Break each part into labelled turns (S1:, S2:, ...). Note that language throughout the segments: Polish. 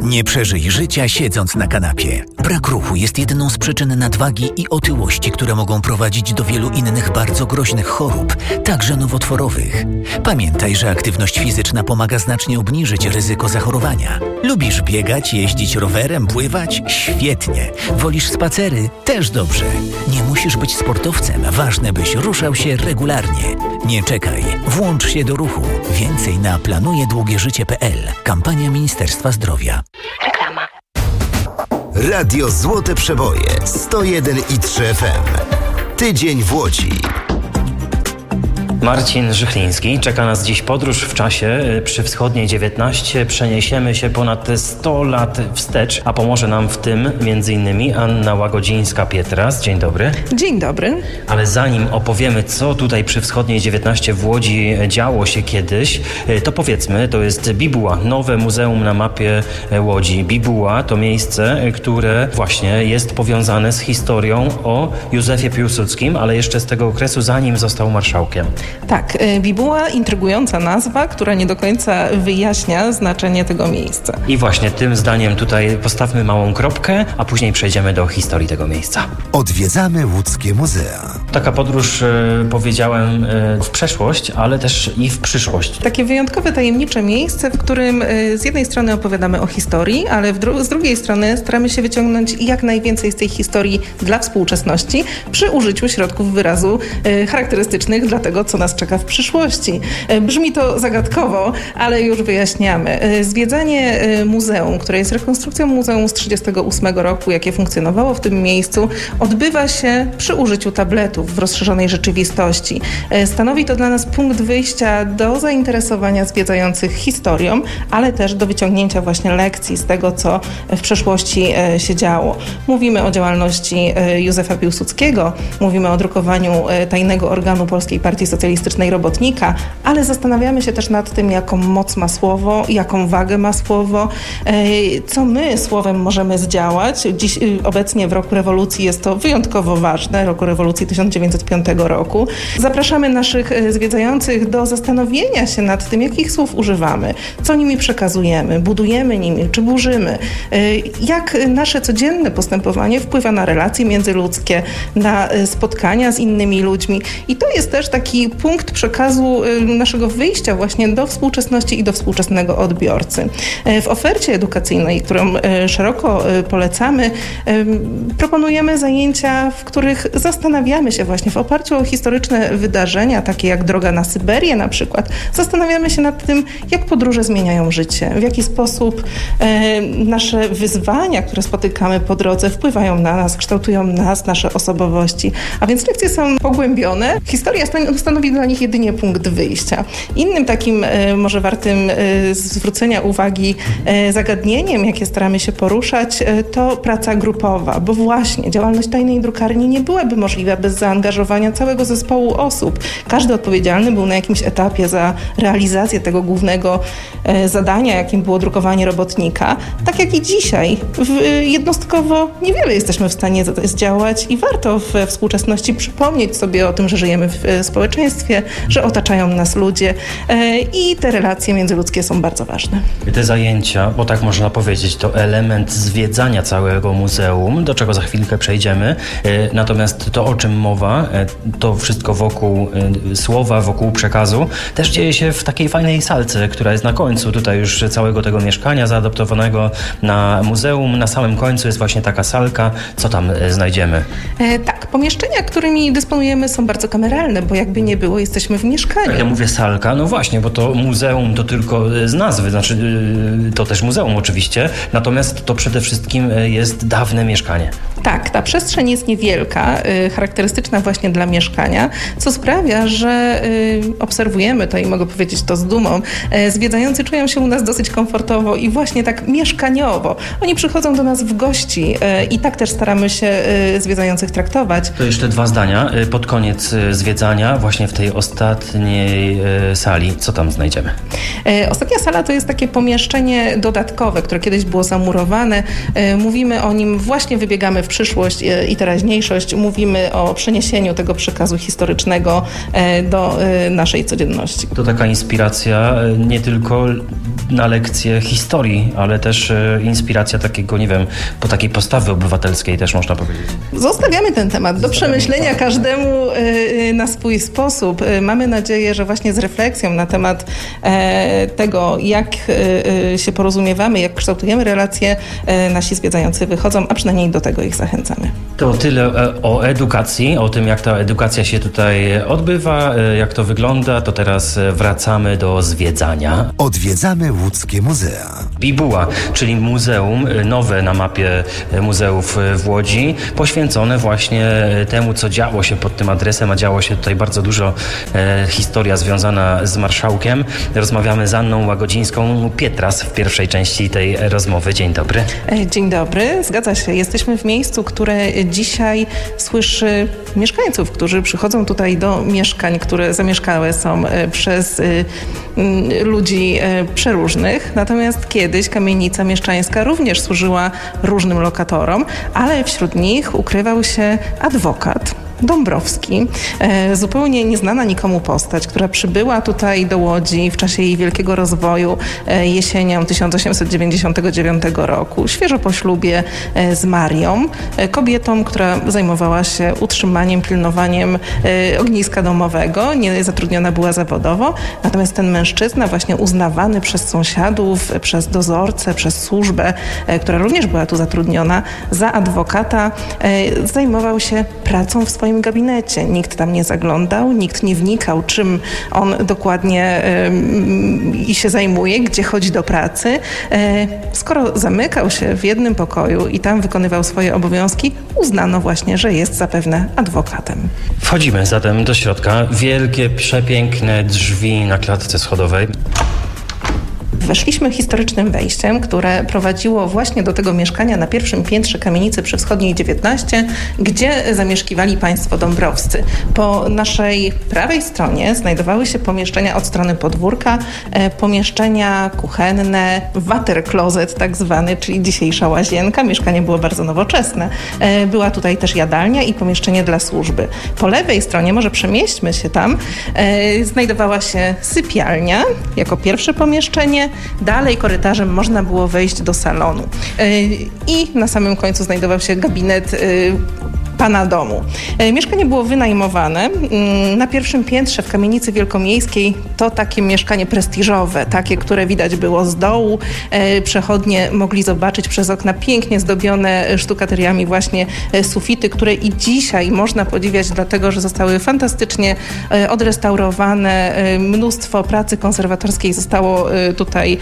S1: Nie przeżyj życia siedząc na kanapie. Brak ruchu jest jedną z przyczyn nadwagi i otyłości, które mogą prowadzić do wielu innych bardzo groźnych chorób, także nowotworowych. Pamiętaj, że aktywność fizyczna pomaga znacznie obniżyć ryzyko zachorowania. Lubisz biegać, jeździć rowerem, pływać? Świetnie. Wolisz spacery? Też dobrze. Nie musisz być sportowcem, ważne byś ruszał się regularnie. Nie czekaj, włącz się do ruchu. Więcej na planujedługieżycie.pl. Kampania Ministerstwa Zdrowia.
S2: Reklama.
S3: Radio Złote Przeboje 101,3 FM. Tydzień w Łodzi.
S4: Marcin Żychliński. Czeka nas dziś podróż w czasie. Przy Wschodniej 19 przeniesiemy się ponad 100 lat wstecz, a pomoże nam w tym m.in. Anna Łagodzińska-Pietras. Dzień dobry.
S5: Dzień dobry.
S4: Ale zanim opowiemy, co tutaj przy Wschodniej 19 w Łodzi działo się kiedyś, to powiedzmy, to jest Bibuła, nowe muzeum na mapie Łodzi. Bibuła to miejsce, które właśnie jest powiązane z historią o Józefie Piłsudskim, ale jeszcze z tego okresu, zanim został marszałkiem.
S5: Tak, Bibuła, intrygująca nazwa, która nie do końca wyjaśnia znaczenie tego miejsca.
S4: I właśnie tym zdaniem tutaj postawmy małą kropkę, a później przejdziemy do historii tego miejsca.
S3: Odwiedzamy łódzkie muzea.
S4: Taka podróż, powiedziałem, w przeszłość, ale też i w przyszłość.
S5: Takie wyjątkowe, tajemnicze miejsce, w którym z jednej strony opowiadamy o historii, ale z drugiej strony staramy się wyciągnąć jak najwięcej z tej historii dla współczesności przy użyciu środków wyrazu charakterystycznych dla tego, co nas czeka w przyszłości. Brzmi to zagadkowo, ale już wyjaśniamy. Zwiedzanie muzeum, które jest rekonstrukcją muzeum z 1938 roku, jakie funkcjonowało w tym miejscu, odbywa się przy użyciu tabletów w rozszerzonej rzeczywistości. Stanowi to dla nas punkt wyjścia do zainteresowania zwiedzających historią, ale też do wyciągnięcia właśnie lekcji z tego, co w przeszłości się działo. Mówimy o działalności Józefa Piłsudskiego, mówimy o drukowaniu tajnego organu Polskiej Partii Socjalistycznej Robotnika, ale zastanawiamy się też nad tym, jaką moc ma słowo, jaką wagę ma słowo, co my słowem możemy zdziałać. Dziś, obecnie w roku rewolucji jest to wyjątkowo ważne, roku rewolucji 1905 roku. Zapraszamy naszych zwiedzających do zastanowienia się nad tym, jakich słów używamy, co nimi przekazujemy, budujemy nimi, czy burzymy, jak nasze codzienne postępowanie wpływa na relacje międzyludzkie, na spotkania z innymi ludźmi. I to jest też taki punkt przekazu naszego wyjścia właśnie do współczesności i do współczesnego odbiorcy. W ofercie edukacyjnej, którą szeroko polecamy, proponujemy zajęcia, w których zastanawiamy się właśnie w oparciu o historyczne wydarzenia, takie jak droga na Syberię na przykład, zastanawiamy się nad tym, jak podróże zmieniają życie, w jaki sposób nasze wyzwania, które spotykamy po drodze, wpływają na nas, kształtują nas, nasze osobowości. A więc lekcje są pogłębione. Historia stanowi dla nich jedynie punkt wyjścia. Innym takim może wartym zwrócenia uwagi zagadnieniem, jakie staramy się poruszać, to praca grupowa, bo właśnie działalność tajnej drukarni nie byłaby możliwa bez zaangażowania całego zespołu osób. Każdy odpowiedzialny był na jakimś etapie za realizację tego głównego zadania, jakim było drukowanie robotnika. Tak jak i dzisiaj, jednostkowo niewiele jesteśmy w stanie zdziałać i warto we współczesności przypomnieć sobie o tym, że żyjemy w społeczeństwie, że otaczają nas ludzie i te relacje międzyludzkie są bardzo ważne.
S4: Te zajęcia, bo tak można powiedzieć, to element zwiedzania całego muzeum, do czego za chwilkę przejdziemy. Natomiast to, o czym mowa, to wszystko wokół słowa, wokół przekazu, też dzieje się w takiej fajnej salce, która jest na końcu tutaj już całego tego mieszkania zaadaptowanego na muzeum. Na samym końcu jest właśnie taka salka. Co tam znajdziemy?
S5: Tak, pomieszczenia, którymi dysponujemy, są bardzo kameralne, bo jakby nie było, jesteśmy w mieszkaniu.
S4: Tak, ja mówię salka, no właśnie, bo to muzeum to tylko z nazwy, znaczy to też muzeum oczywiście, natomiast to przede wszystkim jest dawne mieszkanie.
S5: Tak, ta przestrzeń jest niewielka, charakterystyczna właśnie dla mieszkania, co sprawia, że obserwujemy to i mogę powiedzieć to z dumą. Zwiedzający czują się u nas dosyć komfortowo i właśnie tak mieszkaniowo. Oni przychodzą do nas w gości i tak też staramy się zwiedzających traktować.
S4: To jeszcze dwa zdania. Pod koniec zwiedzania, właśnie w tej ostatniej sali, co tam znajdziemy?
S5: Ostatnia sala to jest takie pomieszczenie dodatkowe, które kiedyś było zamurowane. Mówimy o nim, właśnie wybiegamy w przyszłość i teraźniejszość, mówimy o przeniesieniu tego przekazu historycznego do naszej codzienności.
S4: To taka inspiracja nie tylko na lekcje historii, ale też inspiracja takiego, nie wiem, po takiej postawy obywatelskiej też można powiedzieć.
S5: Zostawiamy ten temat do przemyślenia każdemu na swój sposób. Mamy nadzieję, że właśnie z refleksją na temat tego, jak się porozumiewamy, jak kształtujemy relacje, nasi zwiedzający wychodzą, a przynajmniej do tego ich zachęcamy.
S4: To tyle o edukacji, o tym, jak ta edukacja się tutaj odbywa, jak to wygląda, to teraz wracamy do zwiedzania.
S3: Odwiedzamy łódzkie muzea.
S4: Bibuła, czyli muzeum, nowe na mapie muzeów w Łodzi, poświęcone właśnie temu, co działo się pod tym adresem, a działo się tutaj bardzo dużo. Historia związana z marszałkiem. Rozmawiamy z Anną Łagodzińską-Pietras w pierwszej części tej rozmowy. Dzień dobry.
S5: Dzień dobry, zgadza się. Jesteśmy w miejscu, które dzisiaj słyszy mieszkańców, którzy przychodzą tutaj do mieszkań, które zamieszkałe są przez ludzi przeróżnych. Natomiast kiedyś kamienica mieszczańska również służyła różnym lokatorom, ale wśród nich ukrywał się adwokat Dąbrowski, zupełnie nieznana nikomu postać, która przybyła tutaj do Łodzi w czasie jej wielkiego rozwoju jesienią 1899 roku, świeżo po ślubie z Marią, kobietą, która zajmowała się utrzymaniem, pilnowaniem ogniska domowego, nie zatrudniona była zawodowo, natomiast ten mężczyzna, właśnie uznawany przez sąsiadów, przez dozorcę, przez służbę, która również była tu zatrudniona, za adwokata, zajmował się pracą w swoim gabinecie. Nikt tam nie zaglądał, nikt nie wnikał, czym on dokładnie się zajmuje, gdzie chodzi do pracy. Skoro zamykał się w jednym pokoju i tam wykonywał swoje obowiązki, uznano właśnie, że jest zapewne adwokatem.
S4: Wchodzimy zatem do środka. Wielkie, przepiękne drzwi na klatce schodowej.
S5: Weszliśmy historycznym wejściem, które prowadziło właśnie do tego mieszkania na pierwszym piętrze kamienicy przy Wschodniej 19, gdzie zamieszkiwali państwo dąbrowscy. Po naszej prawej stronie znajdowały się pomieszczenia od strony podwórka, pomieszczenia kuchenne, water closet tak zwany, czyli dzisiejsza łazienka. Mieszkanie było bardzo nowoczesne. Była tutaj też jadalnia i pomieszczenie dla służby. Po lewej stronie, może przemieśćmy się tam, znajdowała się sypialnia jako pierwsze pomieszczenie. Dalej korytarzem można było wejść do salonu. I na samym końcu znajdował się gabinet pana domu. Mieszkanie było wynajmowane. Na pierwszym piętrze w kamienicy wielkomiejskiej to takie mieszkanie prestiżowe, takie, które widać było z dołu. Przechodnie mogli zobaczyć przez okna pięknie zdobione sztukateriami właśnie sufity, które i dzisiaj można podziwiać, dlatego że zostały fantastycznie odrestaurowane. Mnóstwo pracy konserwatorskiej zostało tutaj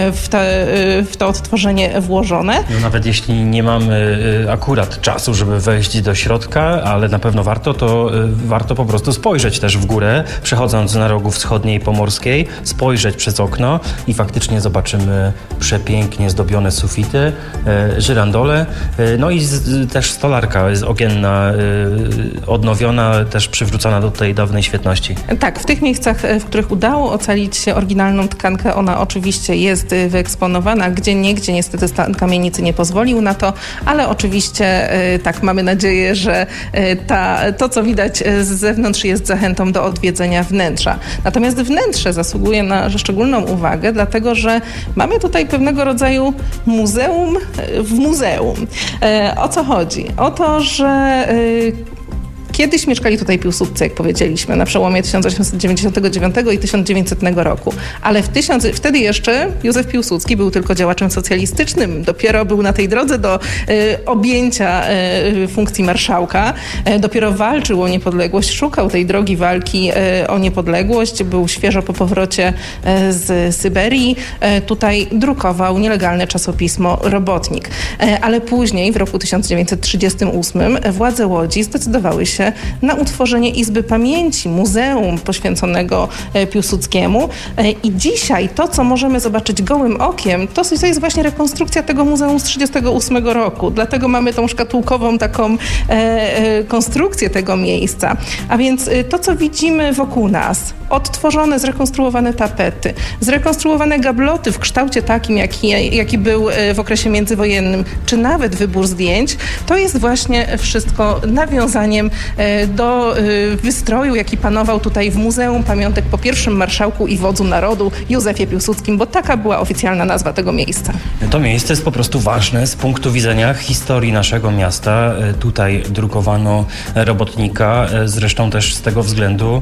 S5: w to odtworzenie włożone.
S4: No nawet jeśli nie mamy akurat czasu, żeby wejść do środka, ale na pewno warto po prostu spojrzeć też w górę, przechodząc na rogu wschodniej Pomorskiej, spojrzeć przez okno i faktycznie zobaczymy przepięknie zdobione sufity, żyrandole, no i też stolarka ogienna, odnowiona, też przywrócona do tej dawnej świetności. Tak,
S5: w tych miejscach, w których udało ocalić się oryginalną tkankę, ona oczywiście jest wyeksponowana, gdzieniegdzie niestety stan kamienicy nie pozwolił na to, ale oczywiście tak, mamy nadzieję, że to, co widać z zewnątrz, jest zachętą do odwiedzenia wnętrza. Natomiast wnętrze zasługuje na szczególną uwagę, dlatego że mamy tutaj pewnego rodzaju muzeum w muzeum. O co chodzi? O to, że kiedyś mieszkali tutaj piłsudcy, jak powiedzieliśmy, na przełomie 1899 i 1900 roku. Ale wtedy jeszcze Józef Piłsudski był tylko działaczem socjalistycznym. Dopiero był na tej drodze do objęcia funkcji marszałka. Dopiero walczył o niepodległość, szukał tej drogi walki o niepodległość. Był świeżo po powrocie z Syberii. Tutaj drukował nielegalne czasopismo Robotnik. Ale później, w roku 1938, władze Łodzi zdecydowały się inicjatywę na utworzenie Izby Pamięci, muzeum poświęconego Piłsudskiemu. I dzisiaj to, co możemy zobaczyć gołym okiem, to jest właśnie rekonstrukcja tego muzeum z 1938 roku. Dlatego mamy tą szkatułkową taką konstrukcję tego miejsca. A więc to, co widzimy wokół nas, odtworzone, zrekonstruowane tapety, zrekonstruowane gabloty w kształcie takim, jaki był w okresie międzywojennym, czy nawet wybór zdjęć, to jest właśnie wszystko nawiązaniem do wystroju, jaki panował tutaj w Muzeum Pamiątek po pierwszym marszałku i wodzu narodu Józefie Piłsudskim, bo taka była oficjalna nazwa tego miejsca.
S4: To miejsce jest po prostu ważne z punktu widzenia historii naszego miasta. Tutaj drukowano robotnika, zresztą też z tego względu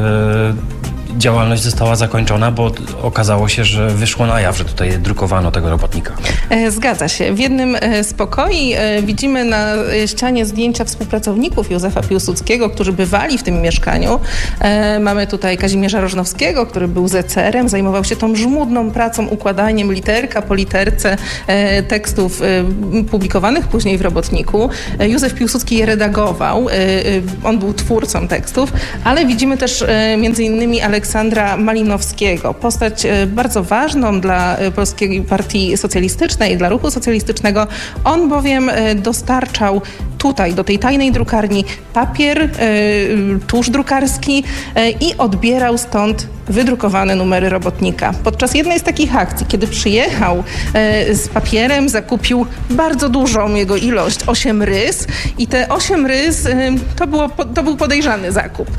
S4: działalność została zakończona, bo okazało się, że wyszło na jaw, że tutaj drukowano tego robotnika.
S5: Zgadza się. W jednym z pokoi widzimy na ścianie zdjęcia współpracowników Józefa Piłsudskiego, którzy bywali w tym mieszkaniu. Mamy tutaj Kazimierza Rożnowskiego, który był zecerem, zajmował się tą żmudną pracą, układaniem literka po literce tekstów publikowanych później w Robotniku. Józef Piłsudski je redagował. On był twórcą tekstów, ale widzimy też między innymi Aleksandra Malinowskiego, postać bardzo ważną dla Polskiej Partii Socjalistycznej, dla ruchu socjalistycznego. On bowiem dostarczał tutaj, do tej tajnej drukarni papier, tusz drukarski i odbierał stąd wydrukowane numery Robotnika. Podczas jednej z takich akcji, kiedy przyjechał z papierem, zakupił bardzo dużą jego ilość, 8 rys i te 8 rys to był podejrzany zakup.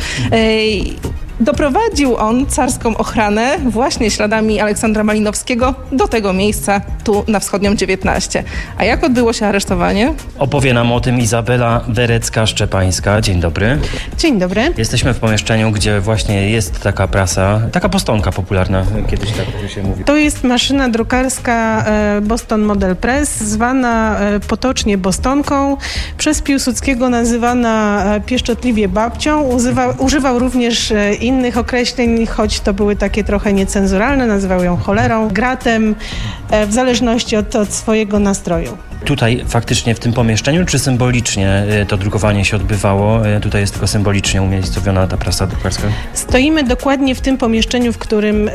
S5: Doprowadził on carską ochranę właśnie śladami Aleksandra Malinowskiego do tego miejsca tu na Wschodnią 19. A jak odbyło się aresztowanie?
S4: Opowie nam o tym Izabela Werecka-Szczepańska. Dzień dobry.
S2: Dzień dobry.
S4: Jesteśmy w pomieszczeniu, gdzie właśnie jest taka prasa, taka postonka popularna, kiedyś tak się mówi.
S2: To jest maszyna drukarska Boston Model Press, zwana potocznie Bostonką, przez Piłsudskiego nazywana pieszczotliwie babcią. Używał również innych określeń, choć to były takie trochę niecenzuralne, nazywał ją cholerą, gratem, w zależności od swojego nastroju.
S4: Tutaj faktycznie w tym pomieszczeniu, czy symbolicznie to drukowanie się odbywało? Tutaj jest tylko symbolicznie umiejscowiona ta prasa drukarska?
S2: Stoimy dokładnie w tym pomieszczeniu, w którym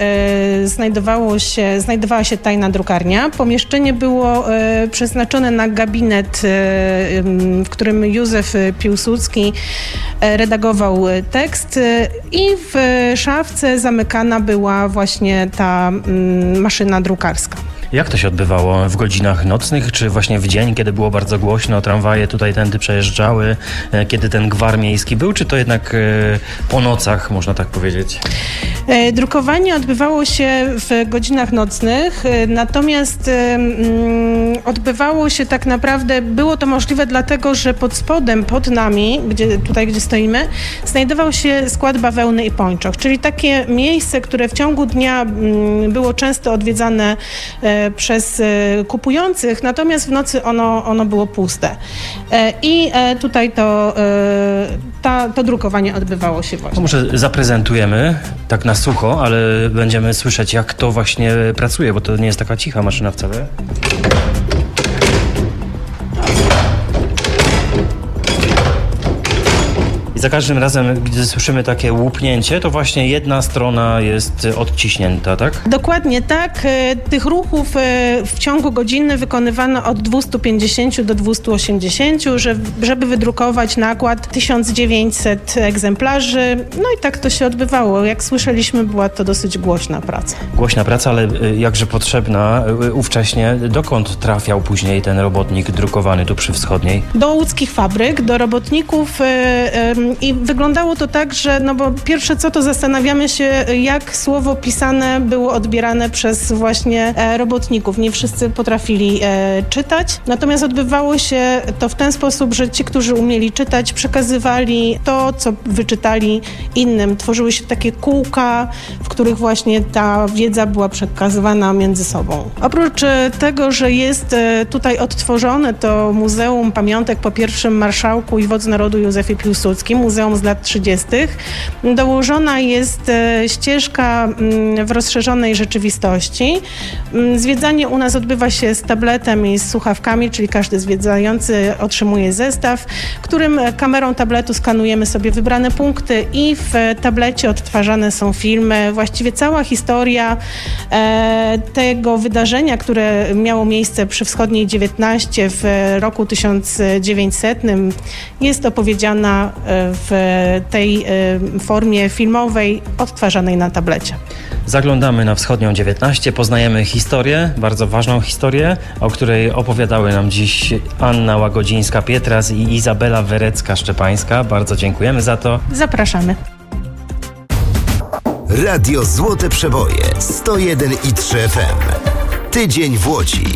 S2: znajdowała się tajna drukarnia. Pomieszczenie było przeznaczone na gabinet, w którym Józef Piłsudski redagował tekst i w szafce zamykana była właśnie ta maszyna drukarska.
S4: Jak to się odbywało? W godzinach nocnych, czy właśnie w dzień, kiedy było bardzo głośno, tramwaje tutaj tędy przejeżdżały, kiedy ten gwar miejski był, czy to jednak po nocach, można tak powiedzieć?
S2: Drukowanie odbywało się w godzinach nocnych, natomiast odbywało się tak naprawdę, było to możliwe dlatego, że pod spodem, pod nami, gdzie stoimy, znajdował się skład bawełny i pończoch, czyli takie miejsce, które w ciągu dnia było często odwiedzane przez kupujących, natomiast w nocy ono było puste. I tutaj to drukowanie odbywało się właśnie.
S4: To może zaprezentujemy tak na sucho, ale będziemy słyszeć, jak to właśnie pracuje, bo to nie jest taka cicha maszyna wcale. Za każdym razem, gdy słyszymy takie łupnięcie, to właśnie jedna strona jest odciśnięta, tak?
S2: Dokładnie tak. Tych ruchów w ciągu godziny wykonywano od 250 do 280, żeby wydrukować nakład 1900 egzemplarzy. No i tak to się odbywało. Jak słyszeliśmy, była to dosyć głośna praca. Głośna praca,
S4: ale jakże potrzebna ówcześnie. Dokąd trafiał później ten robotnik drukowany tu przy Wschodniej?
S2: Do łódzkich fabryk, do robotników. I wyglądało to tak, że bo pierwsze co to zastanawiamy się, jak słowo pisane było odbierane przez właśnie robotników. Nie wszyscy potrafili czytać. Natomiast odbywało się to w ten sposób, że ci, którzy umieli czytać, przekazywali to, co wyczytali innym. Tworzyły się takie kółka, w których właśnie ta wiedza była przekazywana między sobą. Oprócz tego, że jest tutaj odtworzone to Muzeum Pamiątek po pierwszym marszałku i wodzu narodu Józefie Piłsudskim, wojewódzkim, muzeum z lat 30. Dołożona jest ścieżka w rozszerzonej rzeczywistości. Zwiedzanie u nas odbywa się z tabletem i z słuchawkami, czyli każdy zwiedzający otrzymuje zestaw, którym kamerą tabletu skanujemy sobie wybrane punkty i w tablecie odtwarzane są filmy. Właściwie cała historia tego wydarzenia, które miało miejsce przy Wschodniej 19 w roku 1900, jest opowiedziana w tej formie filmowej odtwarzanej na tablecie.
S4: Zaglądamy na Wschodnią 19, poznajemy historię, bardzo ważną historię, o której opowiadały nam dziś Anna Łagodzińska-Pietras i Izabela Werecka-Szczepańska. Bardzo dziękujemy za to.
S2: Zapraszamy.
S3: Radio Złote Przeboje 101,3 FM. Tydzień w Łodzi.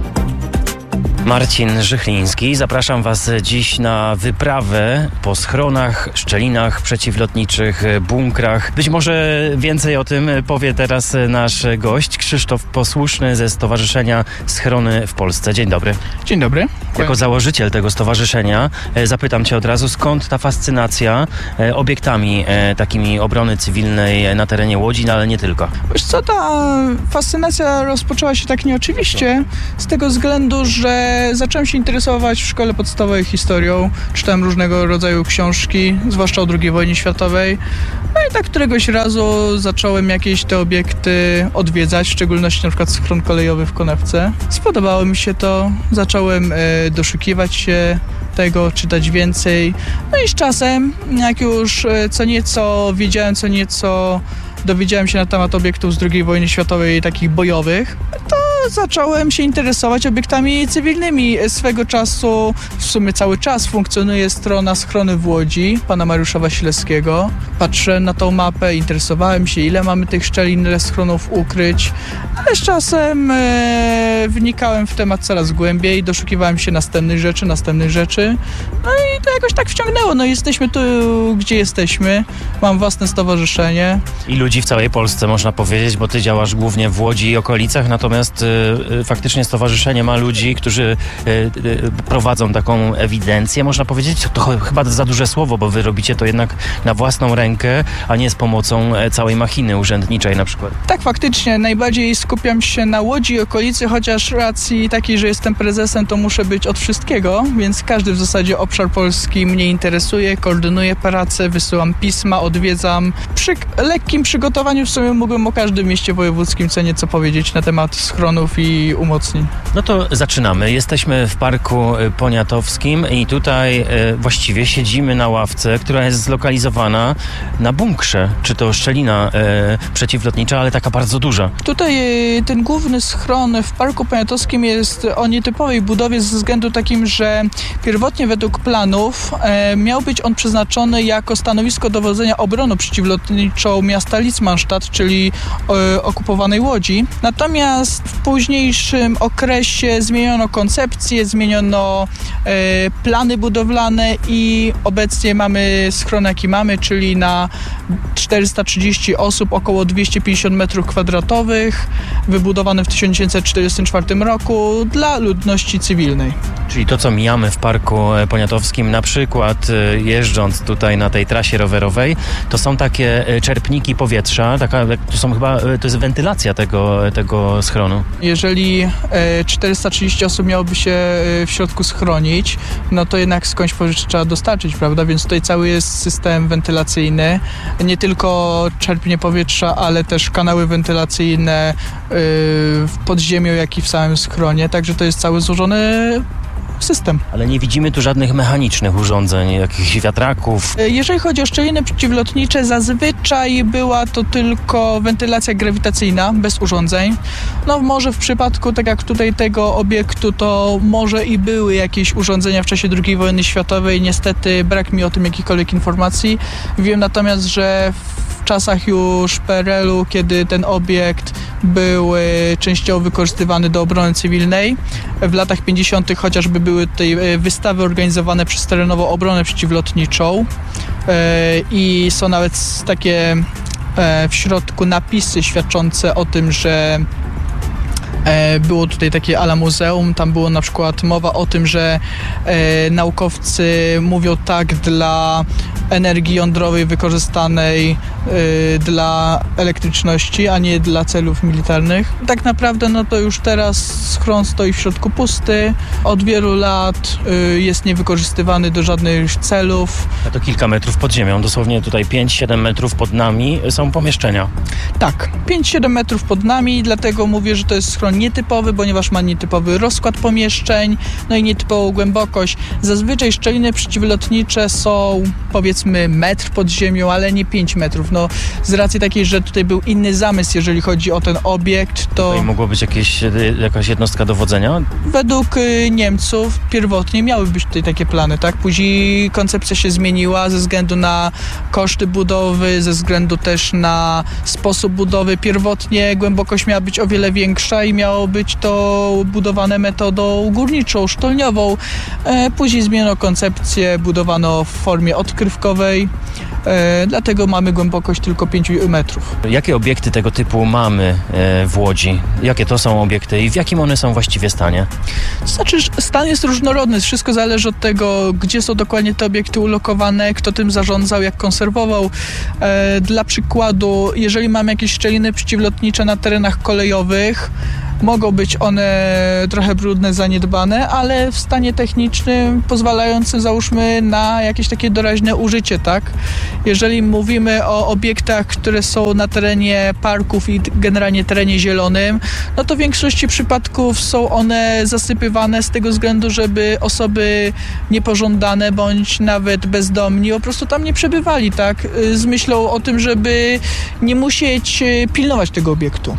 S4: Marcin Żychliński. Zapraszam Was dziś na wyprawę po schronach, szczelinach przeciwlotniczych, bunkrach. Być może więcej o tym powie teraz nasz gość, Krzysztof Posłuszny ze Stowarzyszenia Schrony w Polsce. Dzień dobry.
S6: Dzień dobry.
S4: Jako założyciel tego stowarzyszenia zapytam Cię od razu, skąd ta fascynacja obiektami takimi obrony cywilnej na terenie Łodzi, no ale nie tylko.
S6: Wiesz co, ta fascynacja rozpoczęła się tak nieoczywiście z tego względu, że zacząłem się interesować w szkole podstawowej historią. Czytałem różnego rodzaju książki, zwłaszcza o II wojnie światowej. No i tak któregoś razu zacząłem jakieś te obiekty odwiedzać, w szczególności na przykład schron kolejowy w Konewce. Spodobało mi się to, zacząłem doszukiwać się tego, czytać więcej. No i z czasem, jak już co nieco wiedziałem, co nieco dowiedziałem się na temat obiektów z II wojny światowej, takich bojowych, to zacząłem się interesować obiektami cywilnymi. Swego czasu, w sumie cały czas funkcjonuje strona Schrony w Łodzi, pana Mariusza Wasilewskiego. Patrzyłem na tą mapę, interesowałem się, ile mamy tych szczelin, ile schronów ukryć, ale z czasem wnikałem w temat coraz głębiej, doszukiwałem się następnych rzeczy. No i to jakoś tak wciągnęło. No jesteśmy tu, gdzie jesteśmy. Mam własne stowarzyszenie.
S4: I ludzi w całej Polsce, można powiedzieć, bo ty działasz głównie w Łodzi i okolicach, natomiast faktycznie stowarzyszenie ma ludzi, którzy prowadzą taką ewidencję, można powiedzieć. To chyba za duże słowo, bo wy robicie to jednak na własną rękę, a nie z pomocą całej machiny urzędniczej na przykład.
S6: Tak, faktycznie. Najbardziej skupiam się na Łodzi i okolicy, chociaż racji takiej, że jestem prezesem, to muszę być od wszystkiego, więc każdy w zasadzie obszar Polski mnie interesuje, koordynuję pracę, wysyłam pisma, odwiedzam. Przy lekkim przygotowaniu w sumie mógłbym o każdym mieście wojewódzkim co nieco powiedzieć na temat schronów i umocnień.
S4: No to zaczynamy. Jesteśmy w Parku Poniatowskim i tutaj właściwie siedzimy na ławce, która jest zlokalizowana na bunkrze. Czy to szczelina przeciwlotnicza, ale taka bardzo duża.
S6: Tutaj ten główny schron w Parku Poniatowskim jest o nietypowej budowie ze względu takim, że pierwotnie według planów miał być on przeznaczony jako stanowisko dowodzenia obroną przeciwlotniczą miasta Litzmannstadt, czyli okupowanej Łodzi. Natomiast w późniejszym okresie zmieniono koncepcję, zmieniono plany budowlane i obecnie mamy schron, jaki mamy, czyli na 430 osób, około 250 m2, wybudowany w 1944 roku dla ludności cywilnej.
S4: Czyli to, co mijamy w Parku Poniatowskim, na przykład jeżdżąc tutaj na tej trasie rowerowej, to są takie czerpniki powietrza, to jest wentylacja tego schronu.
S6: Jeżeli 430 osób miałoby się w środku schronić, no to jednak skądś powietrze trzeba dostarczyć, prawda? Więc tutaj cały jest system wentylacyjny, nie tylko czerpnie powietrza, ale też kanały wentylacyjne w podziemiu, jak i w samym schronie, także to jest cały złożony system.
S4: Ale nie widzimy tu żadnych mechanicznych urządzeń, jakichś wiatraków.
S6: Jeżeli chodzi o szczeliny przeciwlotnicze, zazwyczaj była to tylko wentylacja grawitacyjna, bez urządzeń. No może w przypadku, tak jak tutaj tego obiektu, to może i były jakieś urządzenia w czasie II wojny światowej. Niestety brak mi o tym jakichkolwiek informacji. Wiem natomiast, że w czasach już PRL-u, kiedy ten obiekt był częściowo wykorzystywany do obrony cywilnej, w latach 50. chociażby były tutaj wystawy organizowane przez terenową obronę przeciwlotniczą i są nawet takie w środku napisy świadczące o tym, że Było tutaj takie ala muzeum, tam było na przykład mowa o tym, że naukowcy mówią tak dla energii jądrowej wykorzystanej dla elektryczności, a nie dla celów militarnych. Tak naprawdę no to już teraz schron stoi w środku pusty. Od wielu lat jest niewykorzystywany do żadnych celów.
S4: A to kilka metrów pod ziemią, dosłownie tutaj 5-7 metrów pod nami są pomieszczenia.
S6: Tak, 5-7 metrów pod nami, dlatego mówię, że to jest schron nietypowy, ponieważ ma nietypowy rozkład pomieszczeń, no i nietypową głębokość. Zazwyczaj szczeliny przeciwlotnicze są powiedzmy metr pod ziemią, ale nie 5 metrów. No, z racji takiej, że tutaj był inny zamysł, jeżeli chodzi o ten obiekt, to...
S4: Tutaj mogło być jakaś jednostka dowodzenia?
S6: Według Niemców pierwotnie miały być tutaj takie plany, tak? Później koncepcja się zmieniła ze względu na koszty budowy, ze względu też na sposób budowy. Pierwotnie głębokość miała być o wiele większa i miało być to budowane metodą górniczą, sztolniową. Później zmieniono koncepcję, budowano w formie odkrywkowej, dlatego mamy głębokość tylko 5 metrów.
S4: Jakie obiekty tego typu mamy w Łodzi? Jakie to są obiekty i w jakim one są właściwie stanie?
S6: To znaczy, stan jest różnorodny. Wszystko zależy od tego, gdzie są dokładnie te obiekty ulokowane, kto tym zarządzał, jak konserwował. Dla przykładu, jeżeli mamy jakieś szczeliny przeciwlotnicze na terenach kolejowych, mogą być one trochę brudne, zaniedbane, ale w stanie technicznym pozwalającym, załóżmy, na jakieś takie doraźne użycie, tak? Jeżeli mówimy o obiektach, które są na terenie parków i generalnie terenie zielonym, no to w większości przypadków są one zasypywane z tego względu, żeby osoby niepożądane bądź nawet bezdomni po prostu tam nie przebywali, tak? Z myślą o tym, żeby nie musieć pilnować tego obiektu.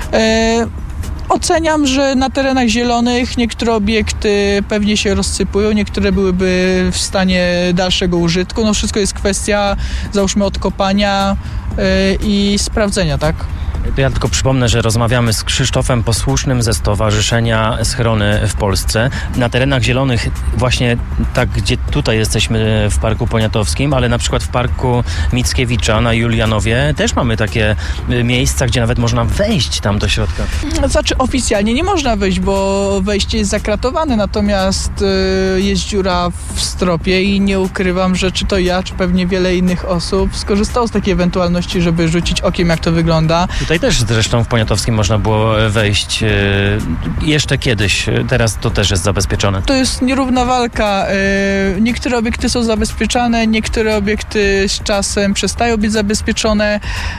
S6: Oceniam, że na terenach zielonych niektóre obiekty pewnie się rozsypują, niektóre byłyby w stanie dalszego użytku. No wszystko jest kwestia, załóżmy, odkopania i sprawdzenia, tak?
S4: Ja tylko przypomnę, że rozmawiamy z Krzysztofem Posłusznym ze Stowarzyszenia Schrony w Polsce. Na terenach zielonych, właśnie tak, gdzie tutaj jesteśmy w Parku Poniatowskim, ale na przykład w Parku Mickiewicza na Julianowie też mamy takie miejsca, gdzie nawet można wejść tam do środka.
S6: Znaczy oficjalnie nie można wejść, bo wejście jest zakratowane, natomiast jest dziura w stropie i nie ukrywam, że czy to ja, czy pewnie wiele innych osób skorzystało z takiej ewentualności, żeby rzucić okiem, jak to wygląda.
S4: Tutaj też zresztą w Poniatowskim można było wejść jeszcze kiedyś, teraz to też jest zabezpieczone.
S6: To jest nierówna walka. Niektóre obiekty są zabezpieczane, niektóre obiekty z czasem przestają być zabezpieczone.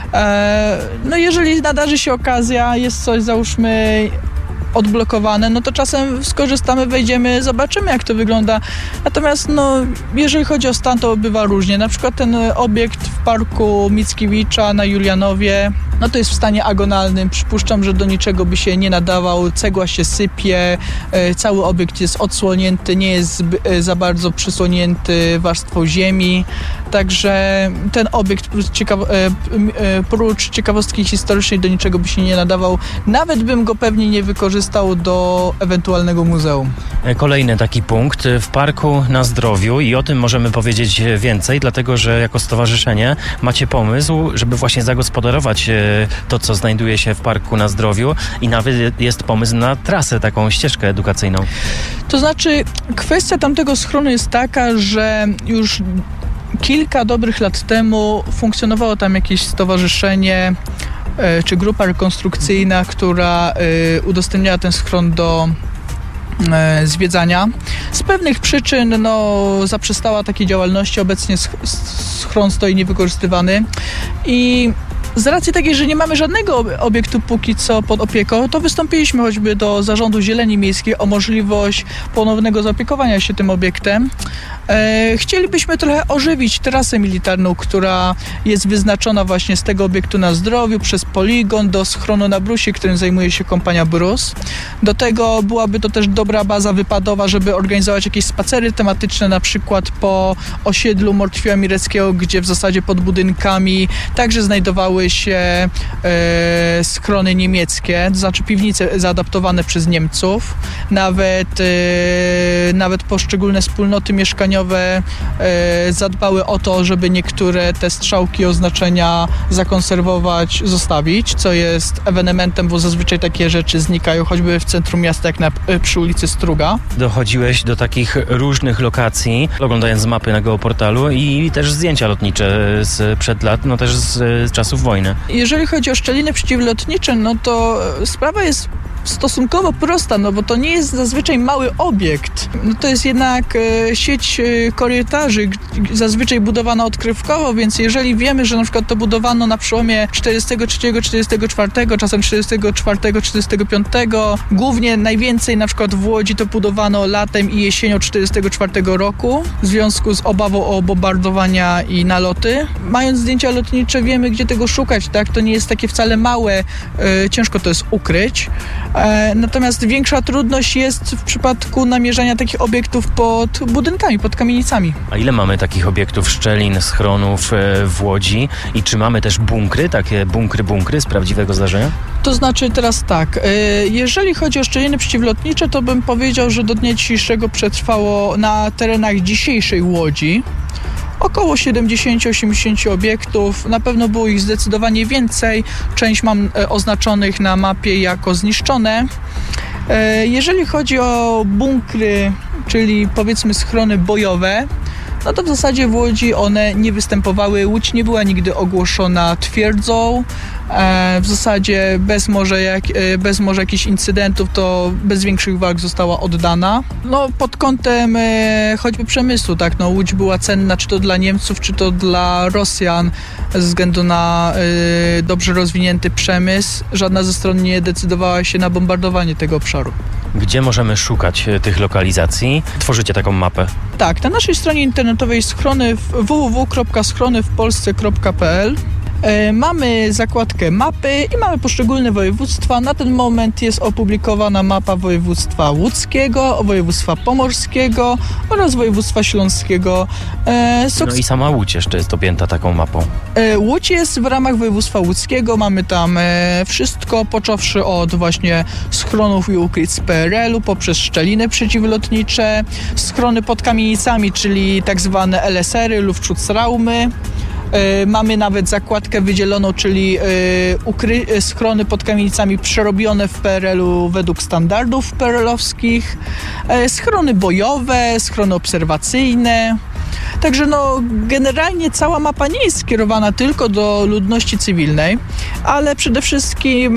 S6: No jeżeli nadarzy się okazja, jest coś, załóżmy, odblokowane, no to czasem skorzystamy, wejdziemy, zobaczymy, jak to wygląda. Natomiast no, jeżeli chodzi o stan, to bywa różnie. Na przykład ten obiekt w Parku Mickiewicza na Julianowie, no to jest w stanie agonalnym. Przypuszczam, że do niczego by się nie nadawał. Cegła się sypie, cały obiekt jest odsłonięty, nie jest za bardzo przysłonięty warstwą ziemi. Także ten obiekt prócz ciekawostki historycznej do niczego by się nie nadawał. Nawet bym go pewnie nie wykorzystał do ewentualnego muzeum.
S4: Kolejny taki punkt w Parku na Zdrowiu i o tym możemy powiedzieć więcej, dlatego że jako stowarzyszenie macie pomysł, żeby właśnie zagospodarować to, co znajduje się w Parku na Zdrowiu i nawet jest pomysł na trasę, taką ścieżkę edukacyjną.
S6: To znaczy kwestia tamtego schronu jest taka, że już kilka dobrych lat temu funkcjonowało tam jakieś stowarzyszenie czy grupa rekonstrukcyjna, która udostępniała ten schron do zwiedzania. Z pewnych przyczyn zaprzestała takiej działalności. Obecnie schron stoi niewykorzystywany i z racji takiej, że nie mamy żadnego obiektu póki co pod opieką, to wystąpiliśmy choćby do Zarządu Zieleni Miejskiej o możliwość ponownego zaopiekowania się tym obiektem. Chcielibyśmy trochę ożywić trasę militarną, która jest wyznaczona właśnie z tego obiektu na Zdrowiu przez poligon do schronu na Brusie, którym zajmuje się kompania Brus. Do tego byłaby to też dobra baza wypadowa, żeby organizować jakieś spacery tematyczne, na przykład po osiedlu Mortwiewa Mireckiego, gdzie w zasadzie pod budynkami także znajdowały się schrony niemieckie, to znaczy piwnice zaadaptowane przez Niemców. Nawet poszczególne wspólnoty mieszkaniowe mieszkaniowe zadbały o to, żeby niektóre te strzałki oznaczenia zakonserwować, zostawić, co jest ewenementem, bo zazwyczaj takie rzeczy znikają, choćby w centrum miasta, jak przy ulicy Struga.
S4: Dochodziłeś do takich różnych lokacji, oglądając mapy na geoportalu i też zdjęcia lotnicze sprzed lat, no też z czasów wojny.
S6: Jeżeli chodzi o szczeliny przeciwlotnicze, no to sprawa jest stosunkowo prosta, no bo to nie jest zazwyczaj mały obiekt. No to jest jednak sieć korytarzy, zazwyczaj budowana odkrywkowo, więc jeżeli wiemy, że na przykład to budowano na przełomie 43-44, czasem 44-45, głównie najwięcej na przykład w Łodzi to budowano latem i jesienią 44 roku w związku z obawą o bombardowania i naloty. Mając zdjęcia lotnicze wiemy, gdzie tego szukać, tak? To nie jest takie wcale małe, ciężko to jest ukryć. Natomiast większa trudność jest w przypadku namierzania takich obiektów pod budynkami, pod kamienicami.
S4: A ile mamy takich obiektów, szczelin, schronów w Łodzi? I czy mamy też bunkry, takie bunkry z prawdziwego zdarzenia?
S6: To znaczy teraz tak, jeżeli chodzi o szczeliny przeciwlotnicze, to bym powiedział, że do dnia dzisiejszego przetrwało na terenach dzisiejszej Łodzi około 70-80 obiektów. Na pewno było ich zdecydowanie więcej. Część mam oznaczonych na mapie jako zniszczone. Jeżeli chodzi o bunkry, czyli powiedzmy schrony bojowe, no to w zasadzie w Łodzi one nie występowały. Łódź nie była nigdy ogłoszona twierdzą. W zasadzie bez może jakichś incydentów, to bez większych walk została oddana. No pod kątem choćby przemysłu, tak, no Łódź była cenna czy to dla Niemców, czy to dla Rosjan ze względu na dobrze rozwinięty przemysł. Żadna ze stron nie decydowała się na bombardowanie tego obszaru.
S4: Gdzie możemy szukać tych lokalizacji? Tworzycie taką mapę?
S6: Tak, na naszej stronie internetowej schrony www.schronywpolsce.pl mamy zakładkę mapy i mamy poszczególne województwa. Na ten moment jest opublikowana mapa województwa łódzkiego, województwa pomorskiego oraz województwa śląskiego.
S4: No i sama Łódź jeszcze jest objęta taką mapą.
S6: Łódź jest w ramach województwa łódzkiego. Mamy tam wszystko, począwszy od właśnie schronów i ukryć z PRL-u, poprzez szczeliny przeciwlotnicze, schrony pod kamienicami, czyli tak zwane LSR-y, Luftschutzraumy. Mamy nawet zakładkę wydzieloną, czyli schrony pod kamienicami przerobione w PRL-u według standardów PRL-owskich, schrony bojowe, schrony obserwacyjne. Także no, generalnie cała mapa nie jest skierowana tylko do ludności cywilnej, ale przede wszystkim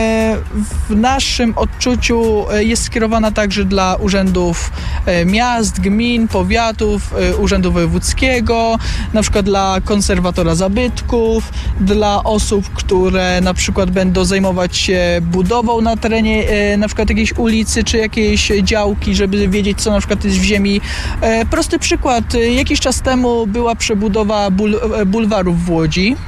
S6: w naszym odczuciu jest skierowana także dla urzędów miast, gmin, powiatów, urzędu wojewódzkiego, na przykład dla konserwatora zabytków, dla osób, które na przykład będą zajmować się budową na terenie na przykład jakiejś ulicy czy jakiejś działki, żeby wiedzieć, co na przykład jest w ziemi. Prosty przykład. Jakiś czas temu była przebudowa bulwarów w Łodzi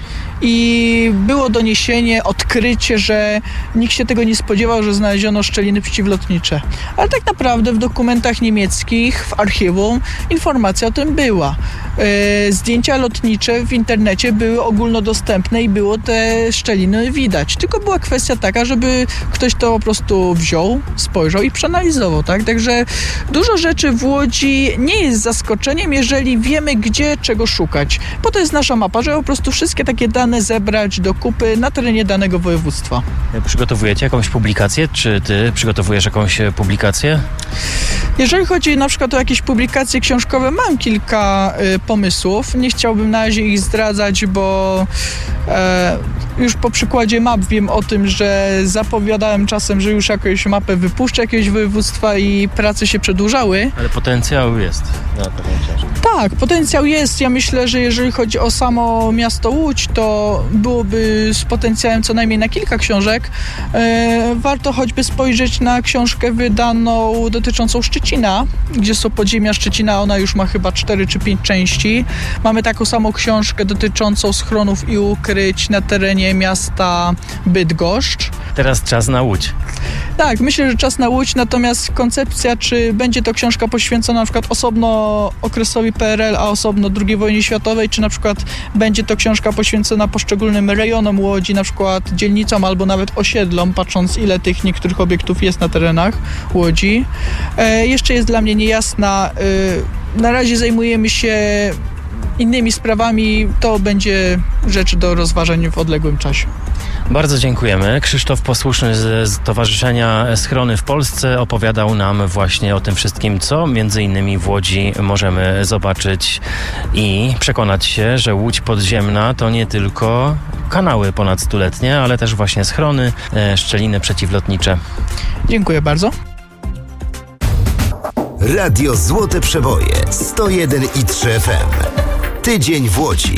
S6: i było doniesienie, odkrycie, że nikt się tego nie spodziewał, że znaleziono szczeliny przeciwlotnicze. Ale tak naprawdę w dokumentach niemieckich, w archiwum informacja o tym była. Zdjęcia lotnicze w internecie były ogólnodostępne i było te szczeliny widać. Tylko była kwestia taka, żeby ktoś to po prostu wziął, spojrzał i przeanalizował, tak? Także dużo rzeczy w Łodzi nie jest zaskoczeniem, jeżeli wiemy, gdzie czego szukać. Po to jest nasza mapa, żeby po prostu wszystkie takie dane zebrać do kupy na terenie danego województwa.
S4: Przygotowujecie jakąś publikację? Czy ty przygotowujesz jakąś publikację?
S6: Jeżeli chodzi na przykład o jakieś publikacje książkowe, mam kilka pomysłów. Nie chciałbym na razie ich zdradzać, bo już po przykładzie map wiem o tym, że zapowiadałem czasem, że już jakąś mapę wypuszczę jakiegoś województwa i prace się przedłużały.
S4: Ale potencjał jest na taką książkę.
S6: Tak, potencjał jest. Ja myślę, że jeżeli chodzi o samo miasto Łódź, to byłoby z potencjałem co najmniej na kilka książek. Warto choćby spojrzeć na książkę wydaną dotyczącą Szczecina, gdzie są podziemia Szczecina. Ona już ma chyba 4 czy 5 części. Mamy taką samą książkę dotyczącą schronów i ukryć na terenie miasta Bydgoszcz.
S4: Teraz czas na Łódź.
S6: Tak, myślę, że czas na Łódź, natomiast koncepcja, czy będzie to książka poświęcona na przykład osobno okresowi PRL, a osobno II wojnie światowej, czy na przykład będzie to książka poświęcona poszczególnym rejonom Łodzi, na przykład dzielnicom albo nawet osiedlom, patrząc ile tych niektórych obiektów jest na terenach Łodzi. Jeszcze jest dla mnie niejasna na razie zajmujemy się innymi sprawami, to będzie rzecz do rozważań w odległym czasie.
S4: Bardzo dziękujemy. Krzysztof Posłuszny z Stowarzyszenia Schrony w Polsce opowiadał nam właśnie o tym wszystkim, co między innymi w Łodzi możemy zobaczyć i przekonać się, że Łódź podziemna to nie tylko kanały ponadstuletnie, ale też właśnie schrony, szczeliny przeciwlotnicze.
S6: Dziękuję bardzo.
S3: Radio Złote Przeboje 101,3 FM. Tydzień w Łodzi.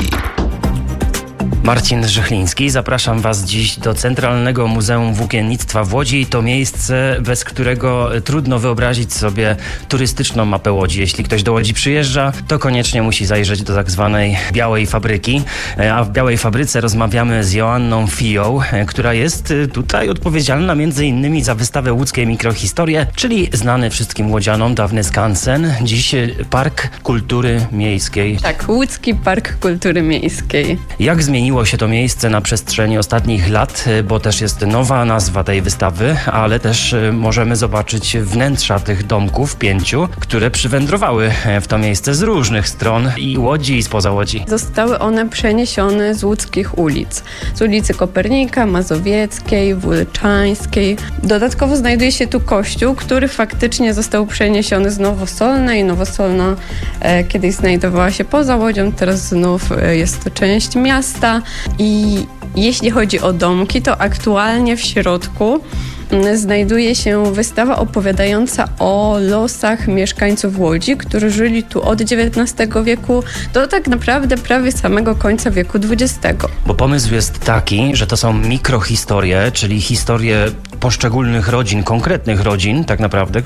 S4: Marcin Żychliński, zapraszam Was dziś do Centralnego Muzeum Włókiennictwa w Łodzi. To miejsce, bez którego trudno wyobrazić sobie turystyczną mapę Łodzi. Jeśli ktoś do Łodzi przyjeżdża, to koniecznie musi zajrzeć do tak zwanej Białej Fabryki. A w Białej Fabryce rozmawiamy z Joanną Fiją, która jest tutaj odpowiedzialna m.in. za wystawę Łódzkie Mikrohistorie, czyli znany wszystkim łodzianom dawny skansen, dziś Park Kultury Miejskiej.
S7: Tak, Łódzki Park Kultury Miejskiej.
S4: Jak zmieniło się to miejsce na przestrzeni ostatnich lat, bo też jest nowa nazwa tej wystawy, ale też możemy zobaczyć wnętrza tych domków 5, które przywędrowały w to miejsce z różnych stron i Łodzi, i spoza Łodzi.
S7: Zostały one przeniesione z łódzkich ulic. Z ulicy Kopernika, Mazowieckiej, Włyczańskiej. Dodatkowo znajduje się tu kościół, który faktycznie został przeniesiony z Nowosolnej. Nowosolna kiedyś znajdowała się poza Łodzią, teraz znów jest to część miasta. I jeśli chodzi o domki, to aktualnie w środku znajduje się wystawa opowiadająca o losach mieszkańców Łodzi, którzy żyli tu od XIX wieku do tak naprawdę prawie samego końca wieku XX.
S4: Bo pomysł jest taki, że to są mikrohistorie, czyli historie poszczególnych rodzin, konkretnych rodzin tak naprawdę,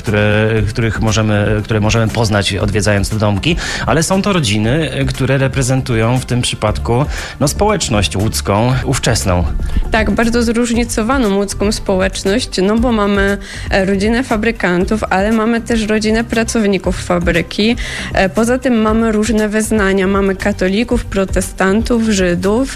S4: które możemy poznać odwiedzając te domki, ale są to rodziny, które reprezentują w tym przypadku społeczność łódzką ówczesną.
S7: Tak, bardzo zróżnicowaną łódzką społeczność, bo mamy rodzinę fabrykantów, ale mamy też rodzinę pracowników fabryki. Poza tym mamy różne wyznania. Mamy katolików, protestantów, Żydów.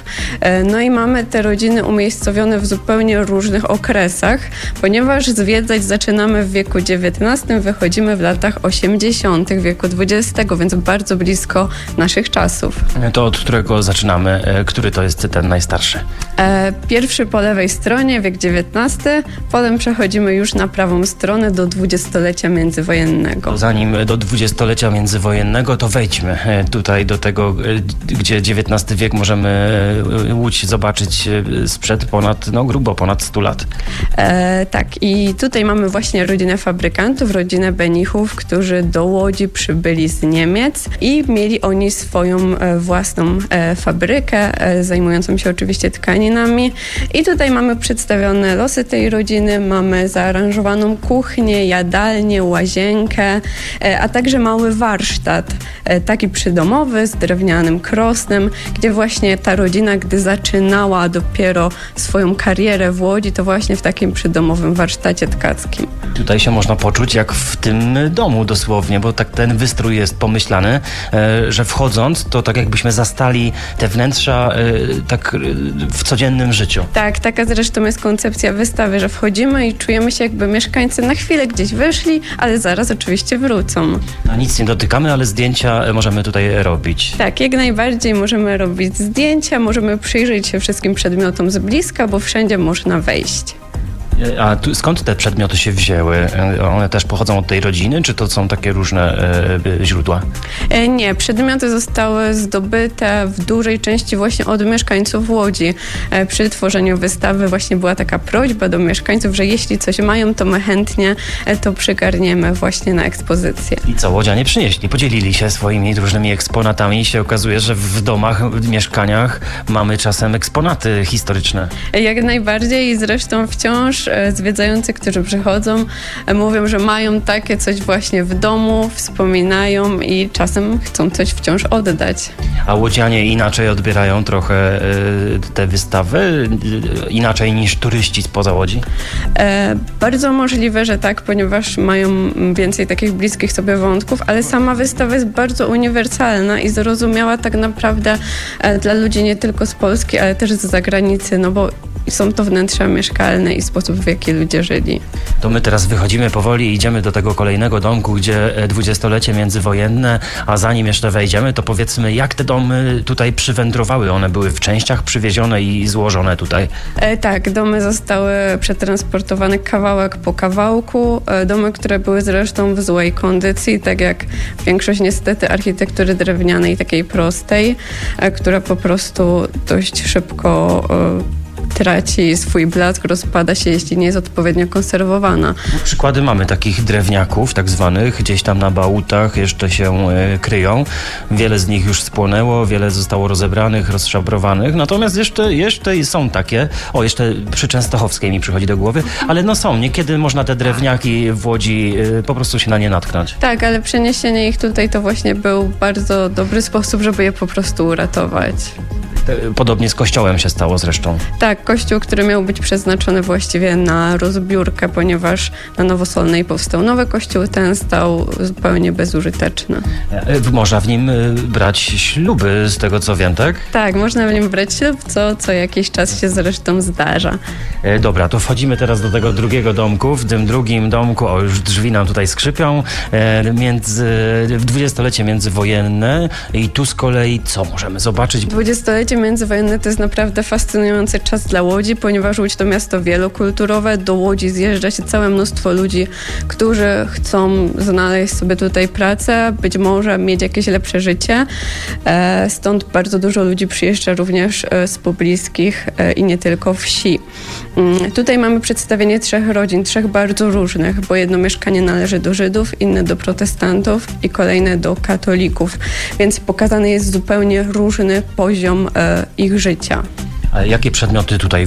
S7: I mamy te rodziny umiejscowione w zupełnie różnych okresach, ponieważ zwiedzać zaczynamy w wieku XIX, wychodzimy w latach 80. wieku XX, więc bardzo blisko naszych czasów.
S4: To od którego zaczynamy? Który to jest ten najstarszy?
S7: Pierwszy po lewej stronie, wiek XIX. Potem przechodzimy już na prawą stronę do dwudziestolecia międzywojennego.
S4: Zanim do dwudziestolecia międzywojennego, to wejdźmy tutaj do tego, gdzie XIX wiek możemy Łódź zobaczyć sprzed grubo ponad 100 lat.
S7: Tak, i tutaj mamy właśnie rodzinę fabrykantów, rodzinę Benichów, którzy do Łodzi przybyli z Niemiec i mieli oni swoją własną fabrykę, zajmującą się oczywiście tkaninami. I tutaj mamy przedstawione losy tej rodziny, mamy zaaranżowaną kuchnię, jadalnię, łazienkę, a także mały warsztat, taki przydomowy z drewnianym krosnem, gdzie właśnie ta rodzina, gdy zaczynała dopiero swoją karierę w Łodzi, to właśnie w takim przydomowym warsztacie tkackim.
S4: Tutaj się można poczuć jak w tym domu dosłownie, bo tak ten wystrój jest pomyślany, że wchodząc, to tak jakbyśmy zastali te wnętrza tak w codziennym życiu.
S7: Tak, taka zresztą jest koncepcja wystawy, że wchodzimy i czujemy się jakby mieszkańcy na chwilę gdzieś wyszli, ale zaraz oczywiście wrócą.
S4: Nic nie dotykamy, ale zdjęcia możemy tutaj robić.
S7: Tak, jak najbardziej możemy robić zdjęcia, możemy przyjrzeć się wszystkim przedmiotom z bliska, bo wszędzie można wejść.
S4: A skąd te przedmioty się wzięły? One też pochodzą od tej rodziny, czy to są takie różne źródła?
S7: Nie, przedmioty zostały zdobyte w dużej części właśnie od mieszkańców Łodzi. Przy tworzeniu wystawy właśnie była taka prośba do mieszkańców, że jeśli coś mają, to my chętnie to przygarniemy właśnie na ekspozycję.
S4: I co łodzianie przynieśli? Podzielili się swoimi różnymi eksponatami i się okazuje, że w domach, w mieszkaniach mamy czasem eksponaty historyczne.
S7: Jak najbardziej i zresztą wciąż zwiedzający, którzy przychodzą, mówią, że mają takie coś właśnie w domu, wspominają i czasem chcą coś wciąż oddać.
S4: A łodzianie inaczej odbierają trochę te wystawy? Inaczej niż turyści spoza Łodzi?
S7: Bardzo możliwe, że tak, ponieważ mają więcej takich bliskich sobie wątków, ale sama wystawa jest bardzo uniwersalna i zrozumiała tak naprawdę dla ludzi nie tylko z Polski, ale też z zagranicy, no bo są to wnętrza mieszkalne i sposób, w jaki ludzie żyli.
S4: To my teraz wychodzimy powoli i idziemy do tego kolejnego domku, gdzie 20-lecie międzywojenne, a zanim jeszcze wejdziemy, to powiedzmy, jak te domy tutaj przywędrowały? One były w częściach przywiezione i złożone tutaj?
S7: Tak, domy zostały przetransportowane kawałek po kawałku. Domy, które były zresztą w złej kondycji, tak jak większość niestety architektury drewnianej, takiej prostej, która po prostu dość szybko traci swój blask, rozpada się, jeśli nie jest odpowiednio konserwowana.
S4: Przykłady mamy takich drewniaków tak zwanych, gdzieś tam na bałutach jeszcze się kryją. Wiele z nich już spłonęło, wiele zostało rozebranych, rozszabrowanych, natomiast jeszcze są takie, jeszcze przy Częstochowskiej mi przychodzi do głowy, ale no są, niekiedy można te drewniaki w Łodzi po prostu się na nie natknąć.
S7: Tak, ale przeniesienie ich tutaj to właśnie był bardzo dobry sposób, żeby je po prostu uratować.
S4: Podobnie z kościołem się stało zresztą.
S7: Tak, kościół, który miał być przeznaczony właściwie na rozbiórkę, ponieważ na Nowosolnej powstał nowy kościół, ten stał zupełnie bezużyteczny.
S4: Można w nim brać śluby, z tego co wiem, tak?
S7: Tak, można w nim brać ślub, co jakiś czas się zresztą zdarza.
S4: Dobra, to wchodzimy teraz do tego drugiego domku. W tym drugim domku, już drzwi nam tutaj skrzypią, w 20-lecie międzywojenne i tu z kolei co możemy zobaczyć?
S7: 20-lecie międzywojenne to jest naprawdę fascynujący czas dla Łodzi, ponieważ Łódź to miasto wielokulturowe. Do Łodzi zjeżdża się całe mnóstwo ludzi, którzy chcą znaleźć sobie tutaj pracę, być może mieć jakieś lepsze życie. Stąd bardzo dużo ludzi przyjeżdża również z pobliskich i nie tylko wsi. Tutaj mamy przedstawienie 3 rodzin, 3 bardzo różnych, bo jedno mieszkanie należy do Żydów, inne do protestantów i kolejne do katolików, więc pokazany jest zupełnie różny poziom ich życia.
S4: A jakie przedmioty tutaj